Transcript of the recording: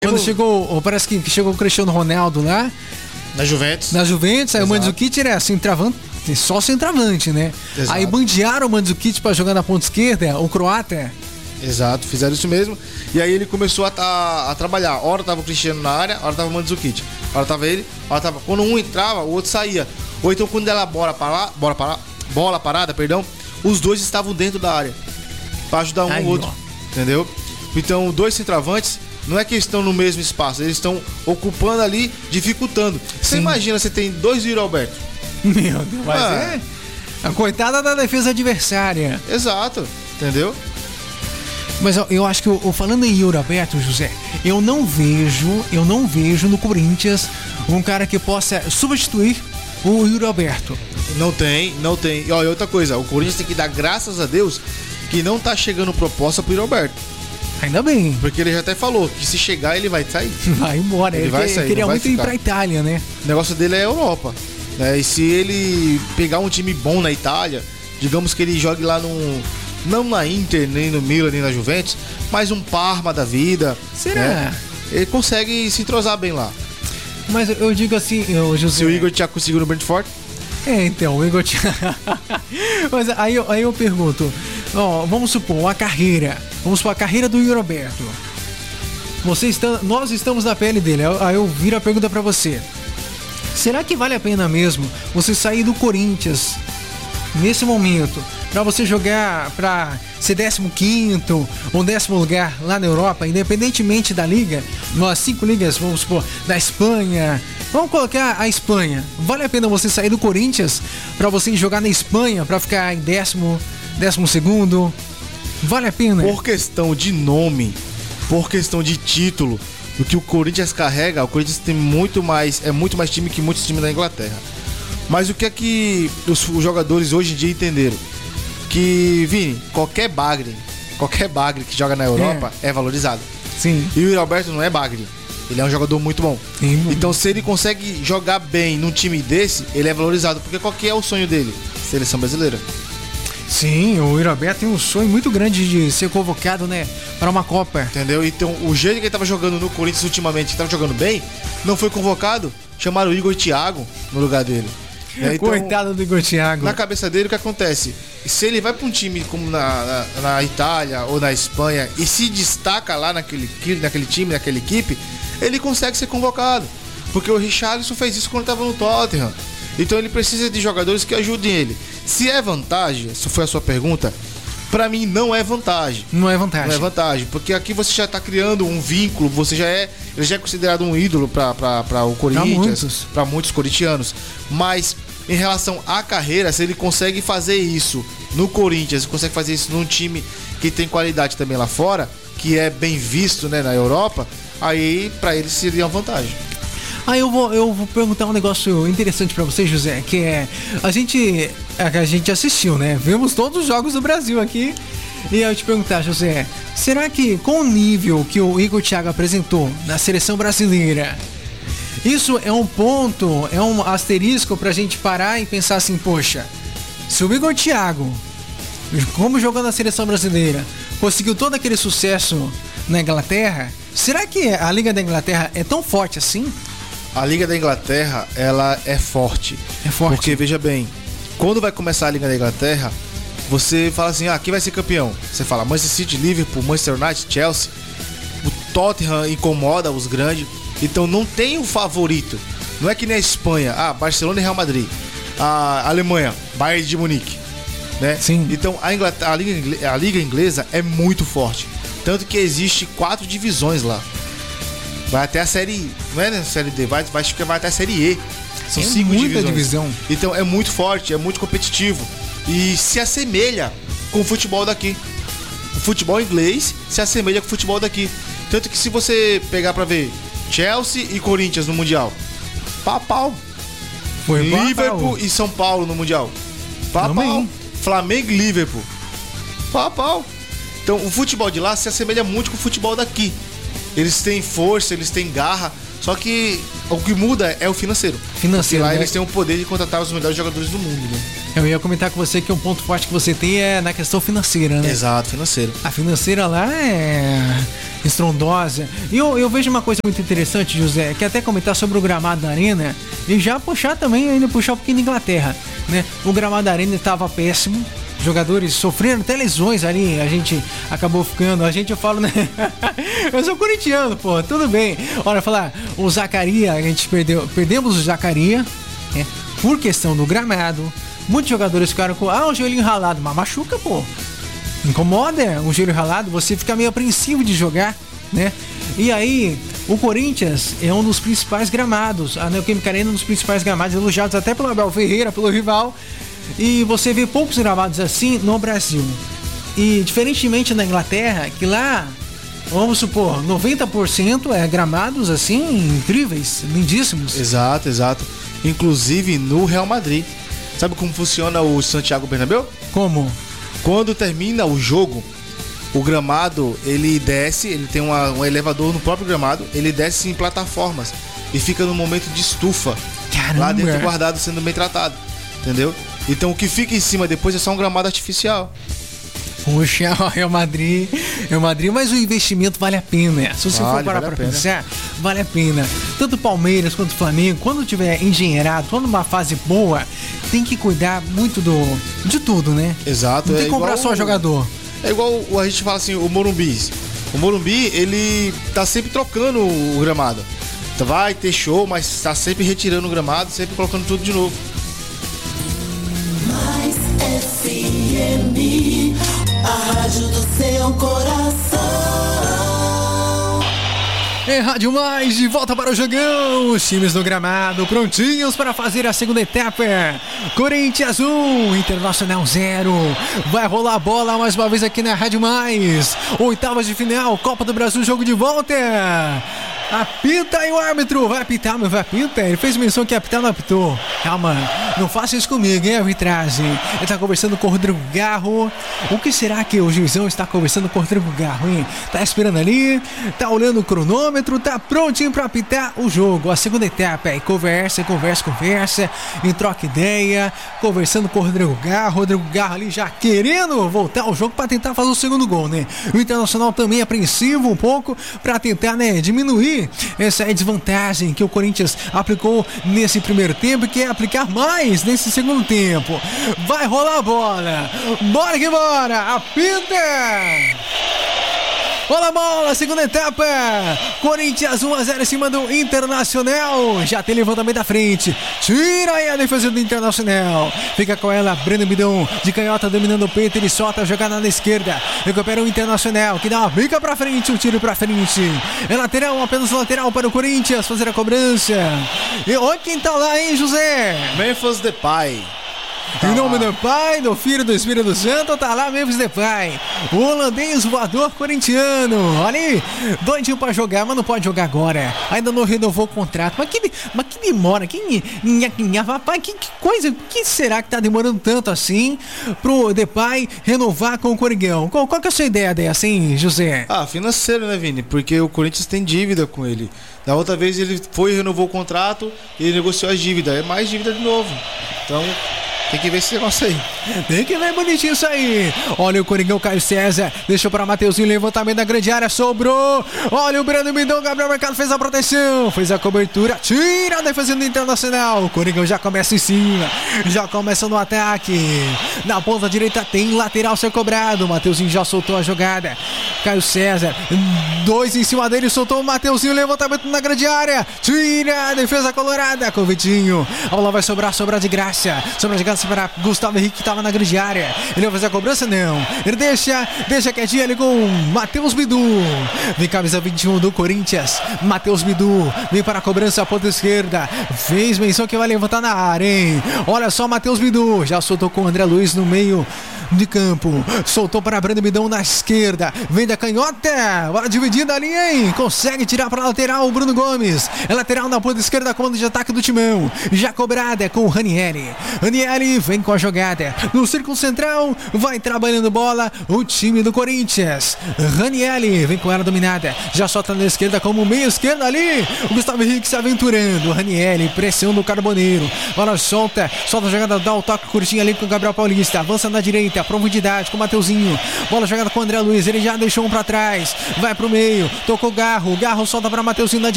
Quando chegou, parece que chegou o Cristiano Ronaldo lá. Na Juventus. Aí o Mandzukic era centroavante, só centroavante, né? Exato. Aí bandearam o Mandzukic pra jogar na ponta esquerda, o croata. Exato, fizeram isso mesmo. E aí ele começou a trabalhar. Hora tava o Cristiano na área, hora tava o Mandzukic. Hora tava ele, hora tava... Quando um entrava, o outro saía. Ou então quando ela bola parada, os dois estavam dentro da área. Pra ajudar um Aí, o outro. ó. Entendeu? Então, dois centroavantes, não é que eles estão no mesmo espaço, eles estão ocupando ali, dificultando. Você imagina, você tem dois Yuri Alberto. Meu Deus, mas é a coitada da defesa adversária. Exato, entendeu? Mas eu acho que, falando em Yuri Alberto, José, eu não vejo no Corinthians um cara que possa substituir o Yuri Alberto. Não tem. E olha, outra coisa, o Corinthians tem que dar graças a Deus que não tá chegando proposta pro Yuri Alberto. Ainda bem. Porque ele já até falou que se chegar ele vai sair. Vai embora, ele vai sair, queria muito ir pra Itália, né? O negócio dele é a Europa, né? E se ele pegar um time bom na Itália, digamos que ele jogue lá não na Inter, nem no Milan, nem na Juventus, mas um Parma da vida. Será? Né? Ele consegue se entrosar bem lá. Mas eu digo assim, José... Se o Igor já conseguiu no Brentford? Então, o Igor... Mas aí eu pergunto, vamos supor, a carreira do Yuri Alberto. Nós estamos na pele dele, aí eu viro a pergunta pra você. Será que vale a pena mesmo você sair do Corinthians nesse momento pra você jogar pra ser 15º ou 10º lugar lá na Europa, independentemente da liga, nas 5 ligas, vamos supor, da Espanha? Vamos colocar a Espanha. Vale a pena você sair do Corinthians pra você jogar na Espanha, pra ficar em 12º? Vale a pena? Por questão de nome, por questão de título, o que o Corinthians carrega, o Corinthians tem muito mais time que muitos times da Inglaterra. Mas o que é que os jogadores hoje em dia entenderam? Que, Vini, qualquer bagre que joga na Europa é valorizado. Sim. E o Yuri Alberto não é bagre. Ele é um jogador muito bom. Sim. Então, se ele consegue jogar bem num time desse, ele é valorizado. Porque qual que é o sonho dele? Seleção brasileira. Sim, o Yuri Alberto tem um sonho muito grande de ser convocado, né, para uma Copa. Entendeu? Então, o jeito que ele tava jogando no Corinthians ultimamente, que tava jogando bem, não foi convocado, chamaram o Igor Thiago no lugar dele. Né? Então, coitado do Igor Thiago. Na cabeça dele, o que acontece? Se ele vai para um time como na Itália ou na Espanha e se destaca lá naquele time, naquela equipe, ele consegue ser convocado. Porque o Richarlison fez isso quando estava no Tottenham. Então ele precisa de jogadores que ajudem ele. Se é vantagem, se foi a sua pergunta, pra mim não é vantagem. Não é vantagem. Não é vantagem, porque aqui você já tá criando um vínculo, ele já é considerado um ídolo para o Corinthians, para muitos corintianos. Mas em relação à carreira, se ele consegue fazer isso no Corinthians, consegue fazer isso num time que tem qualidade também lá fora, que é bem visto, né, na Europa, aí pra ele seria uma vantagem. Aí eu vou perguntar um negócio interessante pra você, José, que é... A gente assistiu, né? Vimos todos os jogos do Brasil aqui. E eu te perguntar, José, será que com o nível que o Igor Thiago apresentou na seleção brasileira, isso é um ponto, é um asterisco pra gente parar e pensar assim, poxa, se o Igor Thiago, como jogando na seleção brasileira, conseguiu todo aquele sucesso na Inglaterra, será que a Liga da Inglaterra é tão forte assim? A Liga da Inglaterra, ela é forte. É forte. Porque, veja bem, quando vai começar a Liga da Inglaterra, você fala assim, quem vai ser campeão? Você fala Manchester City, Liverpool, Manchester United, Chelsea. O Tottenham incomoda os grandes. Então não tem um favorito. Não é que nem a Espanha, Barcelona e Real Madrid. A Alemanha, Bayern de Munique. Né? Sim. Então a Liga Inglesa é muito forte. Tanto que existe 4 divisões lá. Vai até a série... Não é, né, série D, vai até a série E. São 5 divisões. Então é muito forte, é muito competitivo. E se assemelha com o futebol daqui. O futebol inglês se assemelha com o futebol daqui. Tanto que se você pegar pra ver Chelsea e Corinthians no Mundial, pau. Foi Liverpool e São Paulo no Mundial, pau. Flamengo e Liverpool, pau. Então o futebol de lá se assemelha muito com o futebol daqui. eles têm força, eles têm garra, só que o que muda é o financeiro. Porque lá, né? Eles têm o poder de contratar os melhores jogadores do mundo, né? Eu ia comentar com você que um ponto forte que você tem é na questão financeira, né? Exato, financeiro. A financeira lá é estrondosa. E eu vejo uma coisa muito interessante, José, que até comentar sobre o gramado da arena e já puxar também, ainda puxar um pouquinho da Inglaterra, né? O gramado da arena estava péssimo. Jogadores sofrendo até lesões ali, a gente acabou ficando, eu falo, né? Eu sou corintiano, pô, tudo bem. Olha, falar, o Zaccaria, a gente perdemos o Zaccaria, né? Por questão do gramado. Muitos jogadores ficaram com, o joelhinho ralado, mas machuca, pô. Incomoda um joelho ralado, você fica meio apreensivo de jogar, né? E aí, o Corinthians é um dos principais gramados, a Neoquímica Arena é um dos principais gramados, elogiados até pelo Abel Ferreira, pelo rival. E você vê poucos gramados assim no Brasil. E diferentemente na Inglaterra, que lá, vamos supor, 90% é gramados assim, incríveis, lindíssimos. Exato. Inclusive no Real Madrid. Sabe como funciona o Santiago Bernabéu? Como? Quando termina o jogo, o gramado, ele desce, ele tem um elevador no próprio gramado, ele desce em plataformas e fica no momento de estufa. Caramba. Lá dentro guardado, sendo bem tratado. Entendeu? Então o que fica em cima depois é só um gramado artificial. Puxa, o Real Madrid, mas o investimento vale a pena. Se você for parar pra pensar, vale a pena. Tanto o Palmeiras quanto o Flamengo, quando tiver engenheirado, quando numa fase boa, tem que cuidar muito de tudo, né? Exato. Não tem que comprar só jogador. É igual a gente fala assim, o Morumbi. O Morumbi, ele tá sempre trocando o gramado. Vai ter show, mas tá sempre retirando o gramado, sempre colocando tudo de novo. FM, a rádio do seu coração. É Rádio Mais, de volta para o jogão. Os times do gramado prontinhos para fazer a segunda etapa. Corinthians 1, Internacional 0. Vai rolar a bola mais uma vez aqui na Rádio Mais. Oitavas de final, Copa do Brasil, jogo de volta. Apita e o árbitro vai apitar, mas vai apitar. Ele fez menção que apitar, não apitou. Calma, não faça isso comigo, hein, arbitragem. Ele tá conversando com o Rodrigo Garro. O que será que o juizão está conversando com o Rodrigo Garro, hein? Tá esperando ali, tá olhando o cronômetro, tá prontinho pra apitar o jogo. A segunda etapa é conversa, e troca ideia, conversando com o Rodrigo Garro. Rodrigo Garro ali já querendo voltar ao jogo pra tentar fazer o segundo gol, né? O Internacional também apreensivo um pouco pra tentar, né, diminuir essa é a desvantagem que o Corinthians aplicou nesse primeiro tempo e quer aplicar mais nesse segundo tempo. Vai rolar a bola. Bora que bora. Apita. Bola a bola, segunda etapa. Corinthians 1-0 em cima do Internacional. Já tem levantamento da frente. Tira aí a defesa do Internacional. Fica com ela, Breno Bidon de canhota dominando o peito. Ele solta a jogada na esquerda. Recupera o Internacional, que dá uma bica pra frente, um tiro pra frente. É lateral, apenas lateral para o Corinthians fazer a cobrança. E olha quem tá lá, hein, José? Memphis Depay. Em nome do Pai, do Filho e do Espírito Santo, tá lá Memphis Depay, o holandês voador corintiano. Olha aí, doidinho pra jogar, mas não pode jogar agora. Ainda não renovou o contrato. Mas que demora, que coisa, que será que tá demorando tanto assim pro Depay renovar com o Coringão? Qual que é a sua ideia dessa, hein, José? Financeiro, né, Vini? Porque o Corinthians tem dívida com ele. Da outra vez ele foi e renovou o contrato, ele negociou as dívidas, é mais dívida de novo. Então... tem que ver esse negócio aí. Tem que ver bonitinho isso aí. Olha o Coringão, Caio César. Deixou para Mateuzinho, levantamento da grande área. Sobrou. Olha o Breno Mindon, Gabriel Mercado fez a proteção. Fez a cobertura. Tira a defesa do Internacional. O Coringão já começa em cima. Já começa no ataque. Na ponta direita tem lateral ser cobrado. Mateuzinho já soltou a jogada. Caio César. 2 em cima dele. Soltou o Mateuzinho. Levantamento na grande área. Tira a defesa colorada. Com o Vitinho. A bola vai sobrar de graça. Sobra de graça para Gustavo Henrique, que estava na grande área. Ele vai fazer a cobrança? Não. Ele deixa quietinho ali com Matheus Bidu. Vem camisa 21 do Corinthians. Matheus Bidu vem para a cobrança, a ponta esquerda. Fez menção que vai levantar na área, hein? Olha só, Matheus Bidu. Já soltou com o André Luiz no meio de campo. Soltou para Breno Bidão na esquerda. Vem da canhota. Bola dividida ali, hein? Consegue tirar para a lateral o Bruno Gomes. É lateral na ponta esquerda, comando de ataque do Timão. Já cobrada com o Ranieri. Ranieri vem com a jogada. No círculo central, vai trabalhando bola o time do Corinthians. Ranieri vem com ela dominada. Já solta na esquerda como meia esquerda ali. O Gustavo Henrique se aventurando. Ranieri, pressão do Carboneiro. Bola solta a jogada, dá o toque curtinho ali com o Gabriel Paulista. Avança na direita, profundidade com o Mateuzinho. Bola jogada com o André Luiz. Ele já deixou um pra trás. Vai pro meio, tocou Garro. Garro solta pra Mateuzinho na direita.